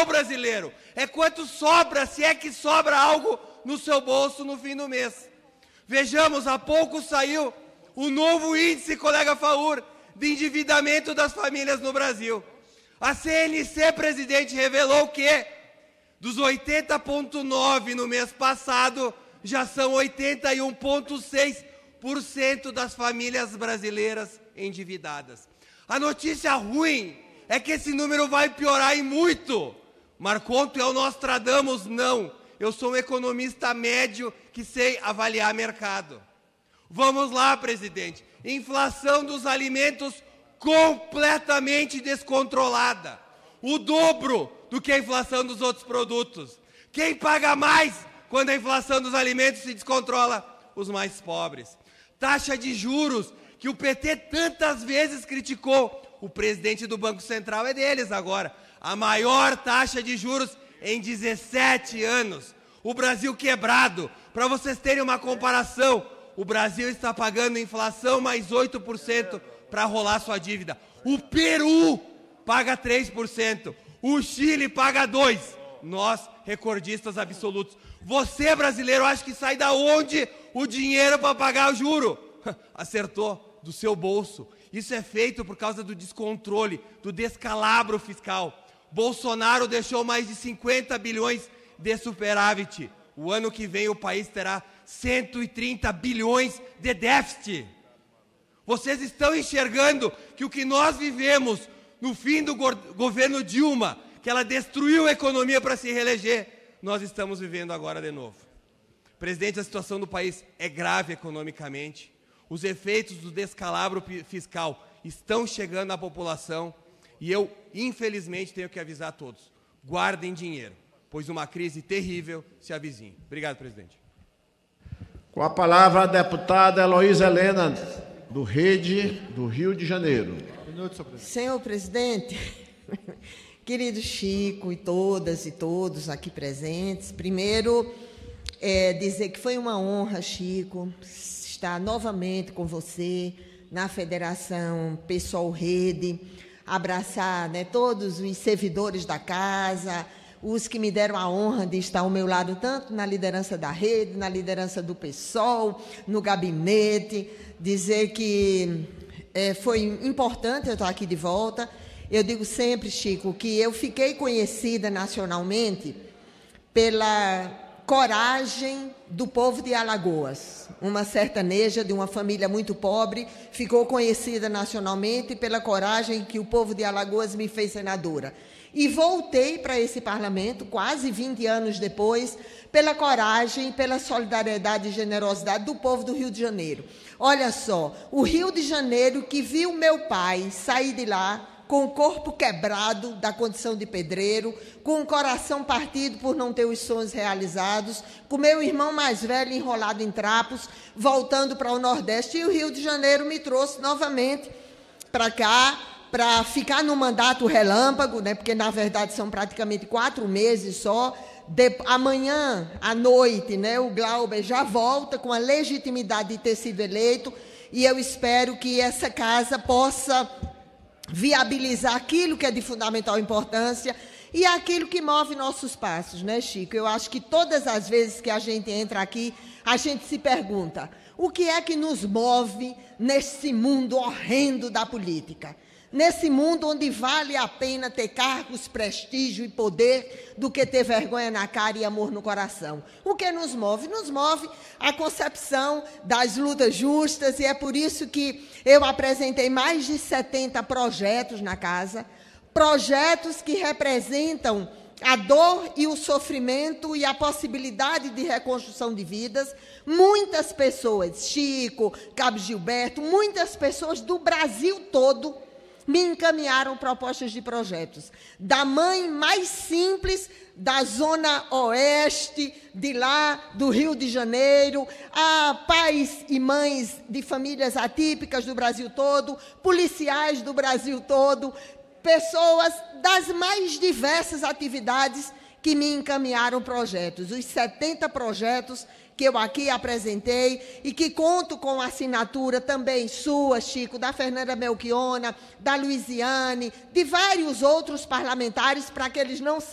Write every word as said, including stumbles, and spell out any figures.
real brasileiro. É quanto sobra, se é que sobra algo no seu bolso no fim do mês. Vejamos, há pouco saiu o novo índice, colega Faur, de endividamento das famílias no Brasil. A C N C, presidente, revelou que dos oitenta vírgula nove no mês passado, já são oitenta e um vírgula seis por cento das famílias brasileiras endividadas. A notícia ruim é que esse número vai piorar e muito. Marconto é o Nostradamus? Não. Eu sou um economista médio que sei avaliar mercado. Vamos lá, presidente. Inflação dos alimentos completamente descontrolada. O dobro do que a inflação dos outros produtos. Quem paga mais quando a inflação dos alimentos se descontrola? Os mais pobres. Taxa de juros que o P T tantas vezes criticou. O presidente do Banco Central é deles agora. A maior taxa de juros em dezessete anos. O Brasil quebrado. Para vocês terem uma comparação, o Brasil está pagando inflação mais oito por cento para rolar sua dívida. O Peru paga três por cento. O Chile paga dois por cento. Nós, recordistas absolutos. Você, brasileiro, acha que sai da onde o dinheiro para pagar o juro? Acertou, do seu bolso. Isso é feito por causa do descontrole, do descalabro fiscal. Bolsonaro deixou mais de cinquenta bilhões de superávit. O ano que vem o país terá cento e trinta bilhões de déficit. Vocês estão enxergando que o que nós vivemos no fim do go- governo Dilma, que ela destruiu a economia para se reeleger, nós estamos vivendo agora de novo. Presidente, a situação do país é grave economicamente. Os efeitos do descalabro fiscal estão chegando à população e eu, infelizmente, tenho que avisar a todos. Guardem dinheiro, pois uma crise terrível se avizinha. Obrigado, presidente. Com a palavra a deputada Heloísa Helena, do Rede do Rio de Janeiro. Senhor presidente, querido Chico e todas e todos aqui presentes, primeiro, é, dizer que foi uma honra, Chico, estar novamente com você na Federação Pessoal Rede, abraçar, né, todos os servidores da casa, os que me deram a honra de estar ao meu lado, tanto na liderança da rede, na liderança do PSOL, no gabinete, dizer que é, foi importante eu estar aqui de volta. Eu digo sempre, Chico, que eu fiquei conhecida nacionalmente pela coragem do povo de Alagoas. Uma sertaneja de uma família muito pobre ficou conhecida nacionalmente pela coragem que o povo de Alagoas me fez senadora. E voltei para esse parlamento, quase vinte anos depois, pela coragem, pela solidariedade e generosidade do povo do Rio de Janeiro. Olha só, o Rio de Janeiro que viu meu pai sair de lá com o corpo quebrado da condição de pedreiro, com o coração partido por não ter os sonhos realizados, com meu irmão mais velho enrolado em trapos, voltando para o Nordeste, e o Rio de Janeiro me trouxe novamente para cá, para ficar no mandato relâmpago, né, porque, na verdade, são praticamente quatro meses só. De, amanhã, à noite, né, o Glauber já volta com a legitimidade de ter sido eleito, e eu espero que essa casa possa viabilizar aquilo que é de fundamental importância e aquilo que move nossos passos, né, Chico? Eu acho que todas as vezes que a gente entra aqui, a gente se pergunta, o que é que nos move nesse mundo horrendo da política? Nesse mundo onde vale a pena ter cargos, prestígio e poder do que ter vergonha na cara e amor no coração. O que nos move? Nos move a concepção das lutas justas, e é por isso que eu apresentei mais de setenta projetos na casa, projetos que representam a dor e o sofrimento e a possibilidade de reconstrução de vidas. Muitas pessoas, Chico, Cabo Gilberto, muitas pessoas do Brasil todo me encaminharam propostas de projetos. Da mãe mais simples da zona oeste, de lá do Rio de Janeiro, a pais e mães de famílias atípicas do Brasil todo, policiais do Brasil todo, pessoas das mais diversas atividades que me encaminharam projetos. Os setenta projetos que eu aqui apresentei e que conto com a assinatura também sua, Chico, da Fernanda Melchiona, da Luiziane, de vários outros parlamentares, para que eles não